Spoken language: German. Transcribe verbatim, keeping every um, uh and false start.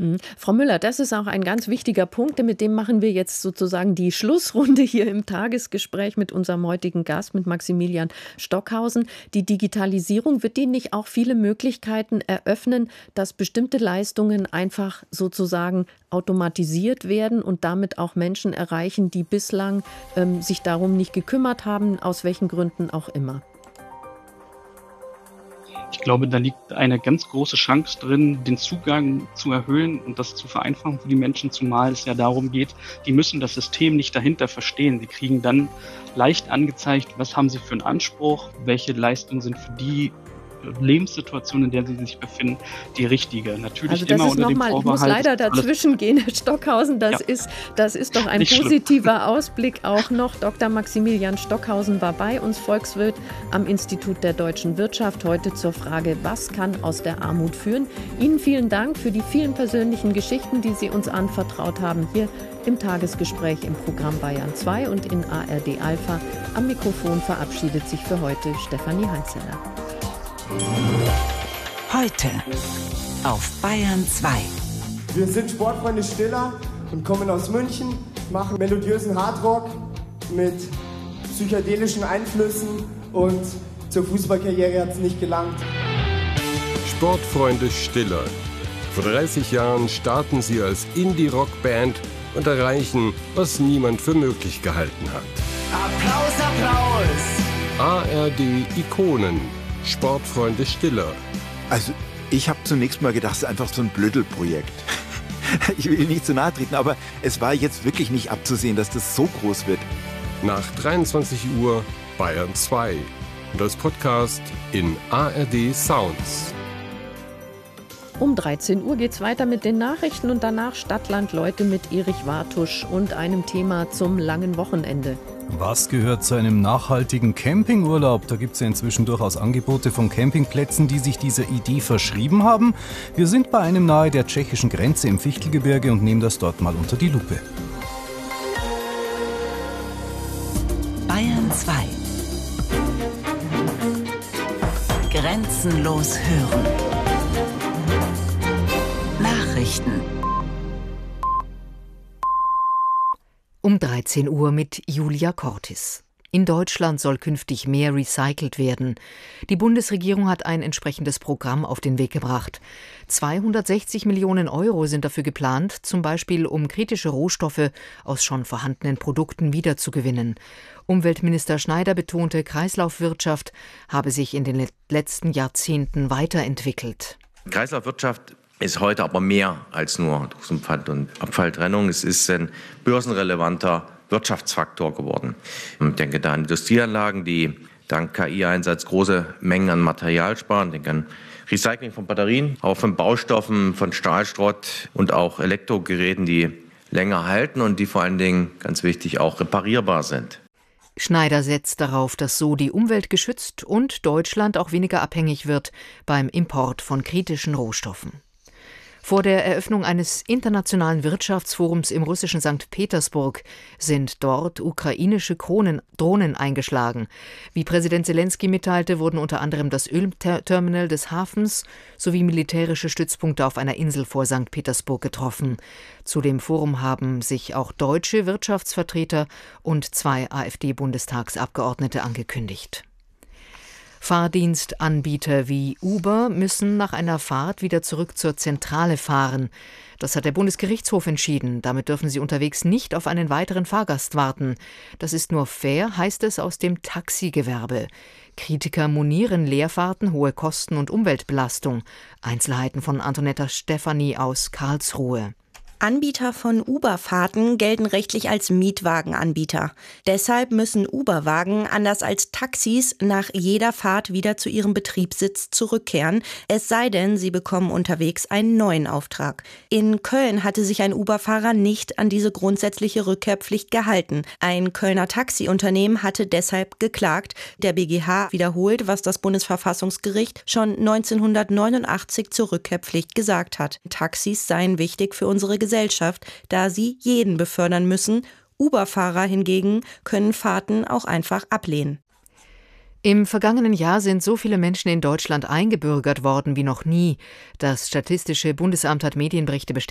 Mhm. Frau Müller, das ist auch ein ganz wichtiger Punkt, mit dem machen wir jetzt sozusagen die Schlussrunde hier im Tagesgespräch mit unserem heutigen Gast, mit Maximilian Stockhausen. Die Digitalisierung, wird die nicht auch viele Möglichkeiten eröffnen, dass bestimmte Leistungen einfach sozusagen automatisiert werden und damit auch Menschen erreichen, die bislang ähm, sich darum nicht gekümmert haben, aus welchen Gründen auch immer? Ich glaube, da liegt eine ganz große Chance drin, den Zugang zu erhöhen und das zu vereinfachen für die Menschen, zumal es ja darum geht, die müssen das System nicht dahinter verstehen. Sie kriegen dann leicht angezeigt, was haben sie für einen Anspruch, welche Leistungen sind für die Lebenssituation, in der sie sich befinden, die richtige. Natürlich also das immer ist unter dem mal, Vorbehalt. Ich muss leider dazwischen gehen, Herr Stockhausen. Das, ja. ist, das ist doch ein Nicht positiver schlimm. Ausblick auch noch. Doktor Maximilian Stockhausen war bei uns, Volkswirt am Institut der Deutschen Wirtschaft. Heute zur Frage, was kann aus der Armut führen? Ihnen vielen Dank für die vielen persönlichen Geschichten, die Sie uns anvertraut haben, hier im Tagesgespräch im Programm Bayern zwei und in A R D Alpha. Am Mikrofon verabschiedet sich für heute Stefanie Heinzeller. Heute auf Bayern zwei. Wir sind Sportfreunde Stiller und kommen aus München, machen melodiösen Hardrock mit psychedelischen Einflüssen und zur Fußballkarriere hat es nicht gelangt. Sportfreunde Stiller. Vor dreißig Jahren starten sie als Indie-Rock-Band und erreichen, was niemand für möglich gehalten hat. Applaus, Applaus! A R D-Ikonen. Sportfreunde Stiller. Also ich habe zunächst mal gedacht, es ist einfach so ein Blödelprojekt. Ich will nicht zu nahe treten, aber es war jetzt wirklich nicht abzusehen, dass das so groß wird. Nach dreiundzwanzig Uhr Bayern zwei und als Podcast in A R D Sounds. Um dreizehn Uhr geht's weiter mit den Nachrichten und danach Stadtland Leute mit Erich Wartusch und einem Thema zum langen Wochenende. Was gehört zu einem nachhaltigen Campingurlaub? Da gibt es ja inzwischen durchaus Angebote von Campingplätzen, die sich dieser Idee verschrieben haben. Wir sind bei einem nahe der tschechischen Grenze im Fichtelgebirge und nehmen das dort mal unter die Lupe. Bayern zwei. Grenzenlos hören. Nachrichten. Um dreizehn Uhr mit Julia Cortis. In Deutschland soll künftig mehr recycelt werden. Die Bundesregierung hat ein entsprechendes Programm auf den Weg gebracht. zweihundertsechzig Millionen Euro sind dafür geplant, zum Beispiel um kritische Rohstoffe aus schon vorhandenen Produkten wiederzugewinnen. Umweltminister Schneider betonte, Kreislaufwirtschaft habe sich in den letzten Jahrzehnten weiterentwickelt. Kreislaufwirtschaft ist heute aber mehr als nur Dosenpfand und Abfalltrennung. Es ist ein börsenrelevanter Wirtschaftsfaktor geworden. Ich denke da an Industrieanlagen, die dank K I-Einsatz große Mengen an Material sparen. Ich denke an Recycling von Batterien, auch von Baustoffen, von Stahlschrott und auch Elektrogeräten, die länger halten und die vor allen Dingen, ganz wichtig, auch reparierbar sind. Schneider setzt darauf, dass so die Umwelt geschützt und Deutschland auch weniger abhängig wird beim Import von kritischen Rohstoffen. Vor der Eröffnung eines internationalen Wirtschaftsforums im russischen Sankt Petersburg sind dort ukrainische Kronen, Drohnen eingeschlagen. Wie Präsident Selenskyj mitteilte, wurden unter anderem das Ölterminal des Hafens sowie militärische Stützpunkte auf einer Insel vor Sankt Petersburg getroffen. Zu dem Forum haben sich auch deutsche Wirtschaftsvertreter und zwei AfD-Bundestagsabgeordnete angekündigt. Fahrdienstanbieter wie Uber müssen nach einer Fahrt wieder zurück zur Zentrale fahren. Das hat der Bundesgerichtshof entschieden. Damit dürfen sie unterwegs nicht auf einen weiteren Fahrgast warten. Das ist nur fair, heißt es aus dem Taxigewerbe. Kritiker monieren Leerfahrten, hohe Kosten und Umweltbelastung. Einzelheiten von Antonetta Stefani aus Karlsruhe. Anbieter von Uber-Fahrten gelten rechtlich als Mietwagenanbieter. Deshalb müssen Uber-Wagen anders als Taxis nach jeder Fahrt wieder zu ihrem Betriebssitz zurückkehren, es sei denn, sie bekommen unterwegs einen neuen Auftrag. In Köln hatte sich ein Uber-Fahrer nicht an diese grundsätzliche Rückkehrpflicht gehalten. Ein Kölner Taxiunternehmen hatte deshalb geklagt. Der B G H wiederholt, was das Bundesverfassungsgericht schon neunzehnhundertneunundachtzig zur Rückkehrpflicht gesagt hat. Taxis seien wichtig für unsere Gesellschaft. Gesellschaft, da sie jeden befördern müssen. Uber-Fahrer hingegen können Fahrten auch einfach ablehnen. Im vergangenen Jahr sind so viele Menschen in Deutschland eingebürgert worden wie noch nie. Das Statistische Bundesamt hat Medienberichte bestätigt.